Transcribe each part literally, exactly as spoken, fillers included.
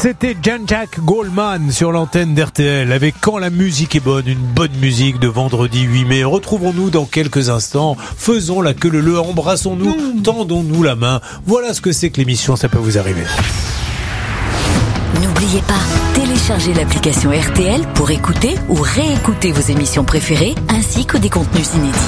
C'était Jean-Jacques Goldman sur l'antenne d'R T L avec Quand la musique est bonne, une bonne musique de vendredi huit mai. Retrouvons-nous dans quelques instants. Faisons la queue leu, embrassons-nous, mmh. tendons-nous la main. Voilà ce que c'est que l'émission, ça peut vous arriver. N'oubliez pas, téléchargez l'application R T L pour écouter ou réécouter vos émissions préférées ainsi que des contenus inédits.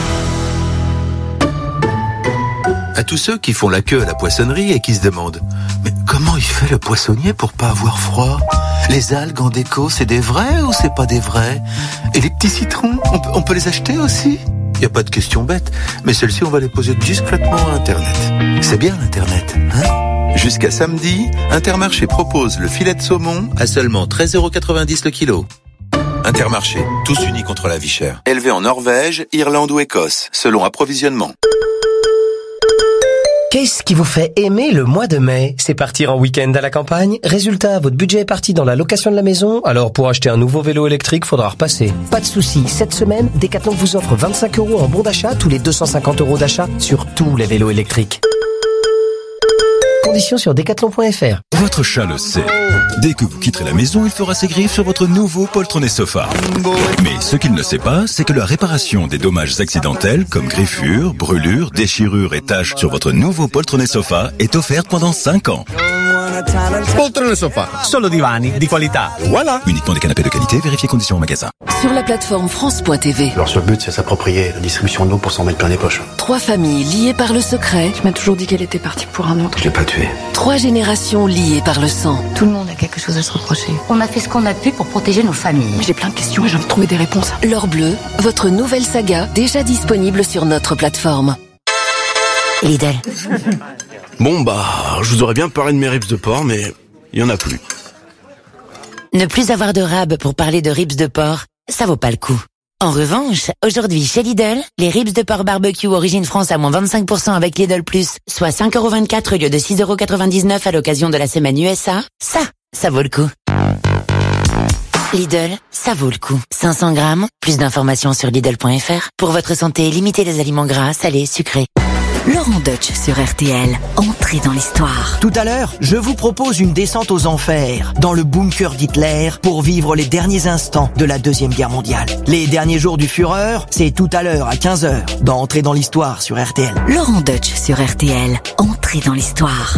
À tous ceux qui font la queue à la poissonnerie et qui se demandent « Mais comment il fait le poissonnier pour pas avoir froid ? Les algues en déco, c'est des vrais ou c'est pas des vrais ? Et les petits citrons, on peut, on peut les acheter aussi ? Il n'y a pas de question bête, mais celles-ci, on va les poser discrètement à Internet. C'est bien l'Internet, hein ? Jusqu'à samedi, Intermarché propose le filet de saumon à seulement treize euros quatre-vingt-dix le kilo. Intermarché, tous unis contre la vie chère. Élevé en Norvège, Irlande ou Écosse, selon approvisionnement. Qu'est-ce qui vous fait aimer le mois de mai ? C'est partir en week-end à la campagne ? Résultat, votre budget est parti dans la location de la maison ? Alors pour acheter un nouveau vélo électrique, faudra repasser. Pas de souci, cette semaine, Decathlon vous offre vingt-cinq euros en bon d'achat tous les deux cent cinquante euros d'achat sur tous les vélos électriques. Conditions sur decathlon point f r. Votre chat le sait. Dès que vous quitterez la maison, il fera ses griffes sur votre nouveau poltronné sofa. Mais ce qu'il ne sait pas, c'est que la réparation des dommages accidentels, comme griffures, brûlures, déchirures et taches sur votre nouveau poltronné sofa est offerte pendant cinq ans. Poltrone sofa, solo divani di qualità. Voilà. Uniquement des canapés de qualité, vérifiez conditions au magasin. Sur la plateforme France point T V. Leur seul but, c'est s'approprier la distribution de l'eau pour s'en mettre plein les poches. Trois familles liées par le secret. Tu m'as toujours dit qu'elle était partie pour un autre. Je l'ai pas tuée. Trois générations liées par le sang. Tout le monde a quelque chose à se reprocher. On a fait ce qu'on a pu pour protéger nos familles. J'ai plein de questions et j'ai envie de trouver des réponses. L'Or Bleu, votre nouvelle saga, déjà disponible sur notre plateforme. Lidl. Bon bah, je vous aurais bien parlé de mes ribs de porc, mais il y en a plus. Ne plus avoir de rab pour parler de ribs de porc, ça vaut pas le coup. En revanche, aujourd'hui chez Lidl, les ribs de porc barbecue origine France à moins vingt-cinq pour cent avec Lidl Plus, soit cinq euros vingt-quatre au lieu de six euros quatre-vingt-dix-neuf à l'occasion de la semaine U S A, ça, ça vaut le coup. Lidl, ça vaut le coup. cinq cents grammes, plus d'informations sur Lidl point f r. Pour votre santé, limitez les aliments gras, salés, sucrés. Laurent Deutsch sur R T L, entrée dans l'histoire. Tout à l'heure, je vous propose une descente aux enfers, dans le bunker d'Hitler, pour vivre les derniers instants de la Deuxième Guerre mondiale. Les derniers jours du Führer, c'est tout à l'heure à quinze heures, dans Entrée dans l'histoire sur R T L. Laurent Deutsch sur R T L, entrée dans l'histoire.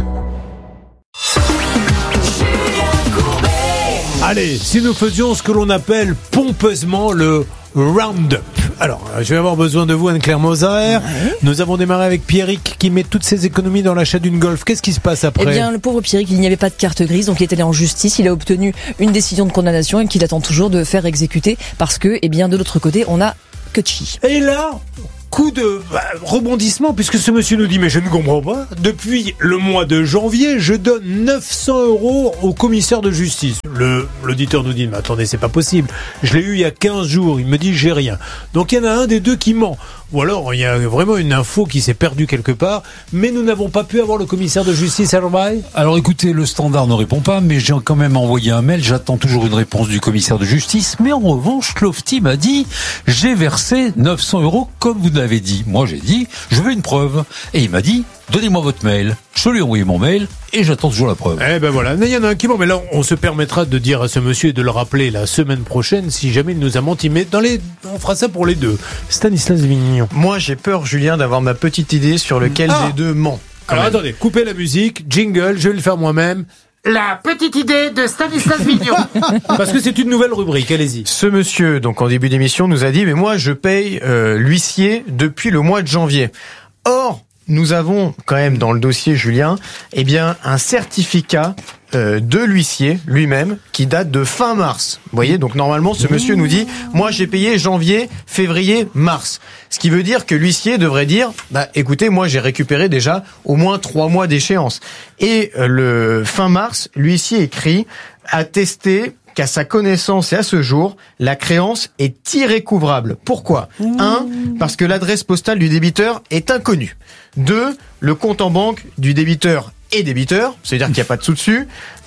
Allez, si nous faisions ce que l'on appelle pompeusement le Roundup. Alors, je vais avoir besoin de vous, Anne-Claire Moser. Ouais. Nous avons démarré avec Pierrick qui met toutes ses économies dans l'achat d'une Golf. Qu'est-ce qui se passe après ? Eh bien, le pauvre Pierrick, il n'y avait pas de carte grise, donc il est allé en justice. Il a obtenu une décision de condamnation et qu'il attend toujours de faire exécuter parce que, eh bien, de l'autre côté, on a Kutchi. Et là, coup de bah, rebondissement, puisque ce monsieur nous dit, mais je ne comprends pas, depuis le mois de janvier, je donne neuf cents euros au commissaire de justice. Le, l'auditeur nous dit, mais attendez, c'est pas possible. Je l'ai eu il y a quinze jours, il me dit, j'ai rien. Donc il y en a un des deux qui ment. Ou alors, il y a vraiment une info qui s'est perdue quelque part, mais nous n'avons pas pu avoir le commissaire de justice à l'oreille. Alors écoutez, le standard ne répond pas, mais j'ai quand même envoyé un mail, j'attends toujours une réponse du commissaire de justice, mais en revanche, Lofty m'a dit, j'ai versé neuf cents euros comme vous l'avez dit. Moi j'ai dit, je veux une preuve. Et il m'a dit, donnez-moi votre mail. Je lui ai envoyé mon mail et j'attends toujours la preuve. Eh ben voilà, mais il y en a un qui ment, mais là on se permettra de dire à ce monsieur et de le rappeler la semaine prochaine si jamais il nous a menti. Mais dans les, on fera ça pour les deux. Stanislas Vignon. Moi j'ai peur, Julien, d'avoir ma petite idée sur lequel ah des deux ment. Alors même. Attendez, coupez la musique, jingle, je vais le faire moi-même. La petite idée de Stanislas Vignon. Parce que c'est une nouvelle rubrique, allez-y. Ce monsieur, donc en début d'émission, nous a dit, mais moi je paye euh, l'huissier depuis le mois de janvier. Or, nous avons quand même dans le dossier, Julien, eh bien un certificat euh, de l'huissier lui-même qui date de fin mars. Vous voyez, donc normalement ce monsieur nous dit, moi j'ai payé janvier, février, mars. Ce qui veut dire que l'huissier devrait dire, bah écoutez, moi j'ai récupéré déjà au moins trois mois d'échéance. Et euh, le fin mars, l'huissier écrit, attesté qu'à sa connaissance et à ce jour, la créance est irrécouvrable. Pourquoi ? Un, parce que l'adresse postale du débiteur est inconnue. Deux, le compte en banque du débiteur est débiteur, c'est-à-dire qu'il n'y a pas de sous dessus.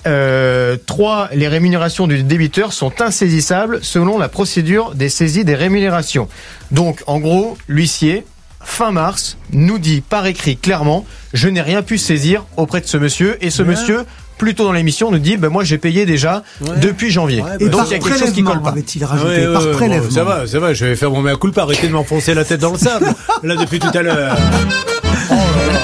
Euh, trois, les rémunérations du débiteur sont insaisissables selon la procédure des saisies des rémunérations. Donc, en gros, l'huissier, fin mars, nous dit par écrit clairement, je n'ai rien pu saisir auprès de ce monsieur, et ce Bien. monsieur plus tôt dans l'émission, nous dit, ben moi j'ai payé déjà ouais. depuis janvier. Ouais, et donc par il y a quelque chose qui colle pas. Avait-il rajouté, ouais, par ouais, prélèvement. Bon, ça va, ça va, je vais faire mon mea culpa, arrêtez de m'enfoncer la tête dans le sable, là depuis tout à l'heure.